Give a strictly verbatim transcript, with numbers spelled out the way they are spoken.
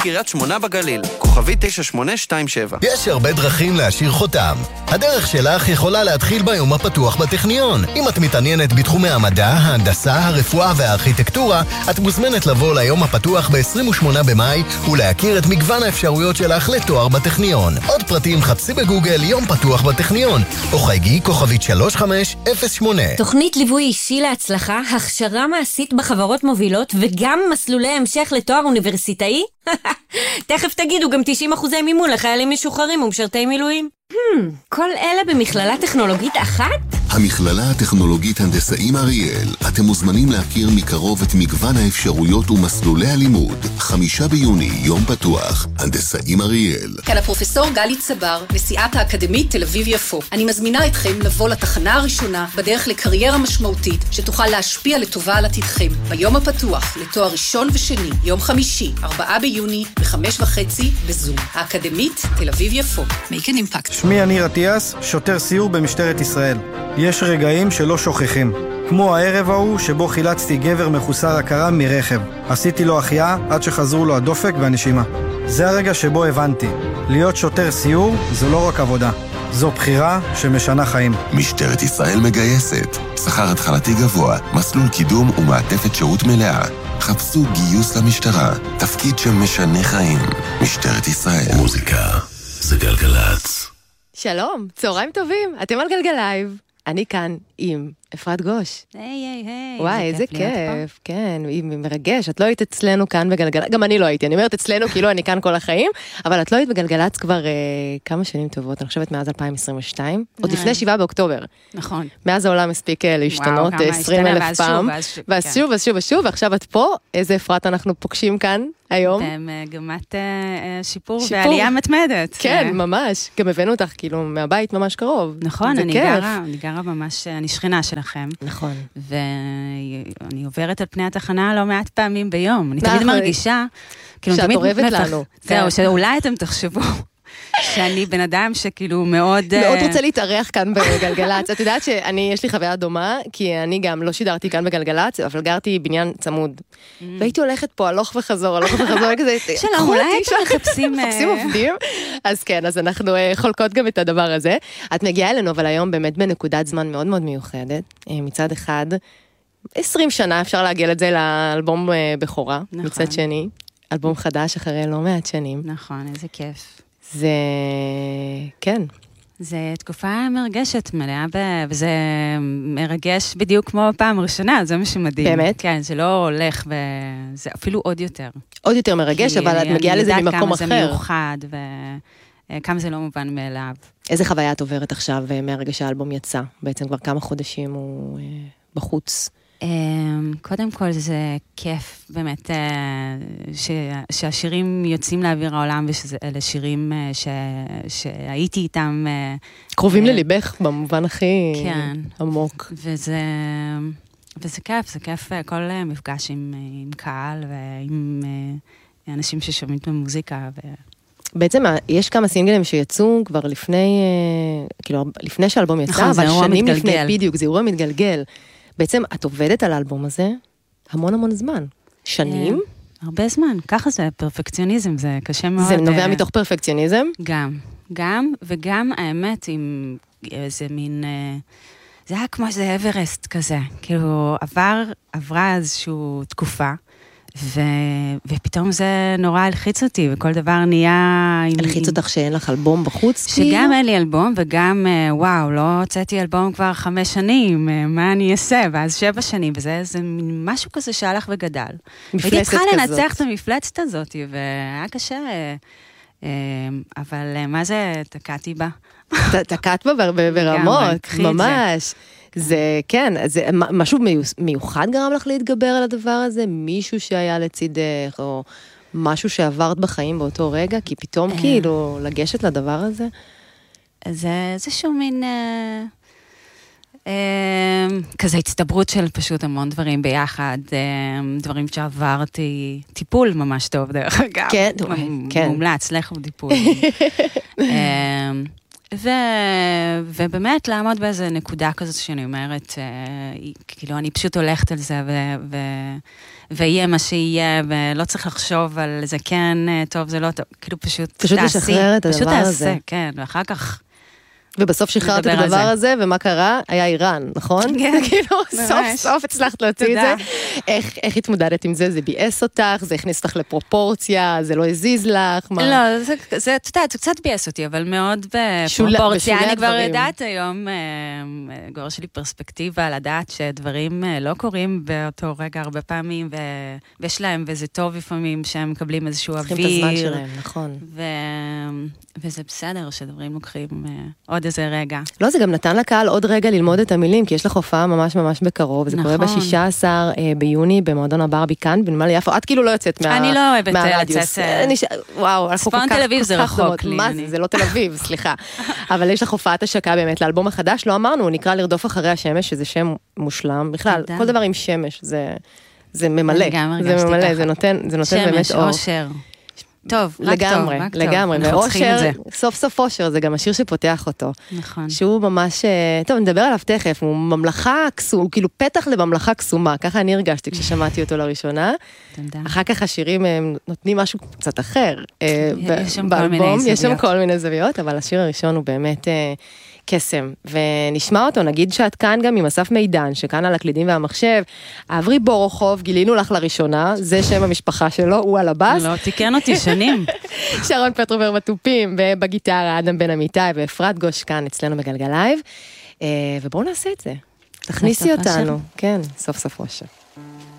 קריית שמונה בגליל, כוכבי תשע שמונה שתיים שבע. יש הרבה דרכים להשאיר חותם. הדרך שלך יכולה להתחיל ביום הפתוח בטכניון. אם את מתעניינת בתחומי המדע, ההנדסה, הרפואה והארכיטקטורה, את מוזמנת לבוא ליום הפתוח ב-עשרים ושמונה במאי ולהכיר את מגוון האפשרויות שלך לתואר בטכניון. עוד פרטים חפשי בגוגל יום פתוח בטכניון, או חייגי כוכבית שלוש חמש אפס שמונה. תוכנית ליווי אישי להצלחה, הכשרה מעשית בחברות מובילות וגם מסלולי המשך לתואר אוניברסיטאי? תכף תגידו גם תשעים אחוזי מימון לחיילים משוחררים ומשרתי מילואים. Hmm, כל אלה במכללה טכנולוגית אחת? המכללה הטכנולוגית הנדסאים אריאל. אתם מוזמנים להכיר מקרוב את מגוון האפשרויות ומסלולי הלימוד. חמישה ביוני, יום פתוח, הנדסאים אריאל. כאן הפרופסור גלי צבר, נשיאת האקדמית תל אביב יפו. אני מזמינה אתכם לבוא לתחנה הראשונה בדרך לקריירה משמעותית שתוכל להשפיע לטובה על עתידכם. ביום הפתוח, לתואר ראשון ושני, יום חמישי, ארבעה ביוני, בחמש וחצי, בזום. האקדמית תל אביב יפו. Make an impact. שמי יניר אטיאס, שוטר סיור במשטרת ישראל. יש רגעים שלא שוכחים. כמו הערב ההוא שבו חילצתי גבר מחוסר הכרה מרכב. עשיתי לו החייאה עד שחזרו לו הדופק והנשימה. זה הרגע שבו הבנתי. להיות שוטר סיור זו לא רק עבודה. זו בחירה שמשנה חיים. משטרת ישראל מגייסת. שכר התחלתי גבוה, מסלול קידום ומעטפת שירות מלאה. חפשו גיוס למשטרה. תפקיד שמשנה חיים. משטרת ישראל. מוזיקה זה גלגלץ. שלום, צהריים טובים, אתם על גלגלייב. אני כאן עם אפרת גוש. היי, היי, היי. וואי, איזה כיף. כן, היא מרגש. את לא היית אצלנו כאן בגלגלץ, גם אני לא הייתי. אני אומרת אצלנו כאילו אני כאן כל החיים, אבל את לא היית בגלגלץ כבר כמה שנים טובות, אני חושבת מאז אלפיים עשרים ושתיים, עוד לפני שבעה באוקטובר. נכון. מאז העולם הספיק להשתנות עשרים אלף פעם. ואז שוב, ואז שוב, ושוב, ועכשיו את פה. איזה אפרת אנחנו פוגשים כאן היום? במגמת שיפור ועלייה מתמדת. כן, ממש. גם הבאנו אותך כאילו מהבית ממש קרוב. נכון, אני גרה, אני גרה ממש, אני שכנה שלכם. נכון. ואני עוברת על פני התחנה לא מעט פעמים ביום. אני תמיד מרגישה, שאת אוהבת לנו. זהו, שאולי אתם תחשבו שאני בן אדם שכאילו מאוד... מאוד רוצה להתארח כאן בגלגלץ. את יודעת שאני, יש לי חוויה דומה, כי אני גם לא שידרתי כאן בגלגלץ, אבל גרתי בניין צמוד. והייתי הולכת פה הלוך וחזור, הלוך וחזור, כזה... שלום, אולי אתם מחפשים... מחפשים עובדים? אז כן, אז אנחנו חולקות גם את הדבר הזה. את מגיעה אלינו, אבל היום באמת בנקודת זמן מאוד מאוד מיוחדת. מצד אחד, עשרים שנה אפשר להגיע את זה לאלבום בכורה. מצד שני, אלבום חדש אחרי לא מעט שנים. נכון, איזה כיף. זה, כן. זה תקופה מרגשת מלאה, וזה מרגש בדיוק כמו פעם ראשונה, זה מה שמדהים. באמת? כן, זה לא הולך, וזה אפילו עוד יותר. עוד יותר מרגש, אבל את מגיעה לזה ממקום אחר. כמה זה מיוחד, וכמה זה לא מובן מאליו. איזה חוויה את עוברת עכשיו מהרגע שהאלבום יצא? בעצם כבר כמה חודשים הוא בחוץ. קודם כל זה כיף באמת שהשירים יוצאים לאוויר העולם ושאלה שירים שהייתי איתם קרובים לליבך במובן הכי עמוק. וזה וזה כיף, זה כיף כל מפגש עם קהל ועם אנשים ששומעים את המוזיקה. בעצם יש כמה סינגלים שיצאו כבר לפני, כאילו לפני שהאלבום יצא, אבל שנים לפני, בדיוק, זה אירוע מתגלגל. בעצם את עובדת על האלבום הזה המון המון זמן. שנים? הרבה זמן. ככה זה פרפקציוניזם, זה קשה מאוד. זה נובע מתוך פרפקציוניזם? גם. גם, וגם האמת עם איזה מין... זה היה כמו איזה אברסט כזה. כאילו עבר, עברה איזושהי תקופה, ו... ופתאום זה נורא הלחיץ אותי, וכל דבר נהיה... הלחיץ אותך שאין לך אלבום בחוץ? שגם אין לי אלבום, וגם, וואו, לא הוצאתי אלבום כבר חמש שנים, מה אני אעשה? ואז שבע שנים, וזה זה משהו כזה שהלך וגדל. הייתי צריכה לנצח את המפלצת הזאת, והיה קשה, אבל מה זה תקעתי בה? תקעת בה ברמות, ממש. זה, כן, זה משהו מיוחד גרם לך להתגבר על הדבר הזה? מישהו שהיה לצידך, או משהו שעברת בחיים באותו רגע? כי פתאום כאילו לגשת לדבר הזה? זה איזשהו מין... כזה הצטברות של פשוט המון דברים ביחד, דברים שעברתי, טיפול ממש טוב דרך אגב. כן, כן. מומלץ, לכו טיפול. ו... ובאמת לעמוד באיזה נקודה כזאת שאני אומרת, כאילו אני פשוט הולכת על זה, ו... ו... ויהיה מה שיהיה, ולא צריך לחשוב על זה כן, טוב, זה לא טוב, כאילו פשוט פשוט תעשי. לשחרר את הדבר פשוט הזה. תעשה, כן, ואחר כך... ובסוף שחררת את הדבר הזה, ומה קרה? היה איראן, נכון? כן. כאילו, סוף סוף הצלחת להוציא את זה. תודה. איך התמודדת עם זה? זה ביאס אותך? זה הכניס אותך לפרופורציה? זה לא הזיז לך? לא, זה, זה, אתה יודע, זה קצת ביאס אותי, אבל מאוד בפרופורציה. אני כבר יודעת היום, גור שלי פרספקטיבה, לדעת שדברים לא קורים באותו רגע הרבה פעמים, ויש להם, וזה טוב לפעמים שהם מקבלים איזשהו אוויר. צריכים את הזמן שלהם, נכון. וזה בסדר שדברים לוקחים עוד איזה רגע. לא, זה גם נתן לקהל עוד רגע ללמוד את המילים, כי יש לך הופעה ממש ממש בקרוב, זה קורה ב-שישה עשר ביוני במועדון הברבי כאן, בנמל יפו, את כאילו לא יוצאת מהרדיוס. אני לא אוהבת לצאת. וואו, צפון תל אביב זה רחוק לי. מה זה? זה לא תל אביב, סליחה. אבל יש לך הופעת השקה באמת לאלבום החדש, לא אמרנו, הוא נקרא לרדוף אחרי השמש, שזה שם מושלם. בכלל, כל דבר עם שמש, זה ממלא. זה ממלא, זה נותן באמת אור. שמש, אושר. טוב, רק לגמרי, טוב, רק טוב. לגמרי, ואושר, סוף סוף אושר, זה גם השיר שפותח אותו. נכון. שהוא ממש, טוב, נדבר עליו תכף, הוא ממלכה קסומה, הוא כאילו פתח לממלכה קסומה, ככה אני הרגשתי כששמעתי אותו לראשונה. תודה. אחר כך השירים הם נותנים משהו קצת אחר. יש שם כל מיני זוויות. יש שם כל מיני זוויות, אבל השיר הראשון הוא באמת קסם, ונשמע אותו, נגיד שאת כאן גם עם אסף מידן, שכאן על הקלידים והמחשב, אברי בורוכוב, גילינו לך לראשונה, זה שם המשפחה שלו, הוא על הבאס. לא, תיקן אותי שנים. שרון פטרובר בתופים, ובגיטרה, אדם בן אמיתי, ואפרת גוש כאן אצלנו בגלגל לייב, ובואו נעשה את זה. תכניסי אותנו, כן, סוף סוף אושר.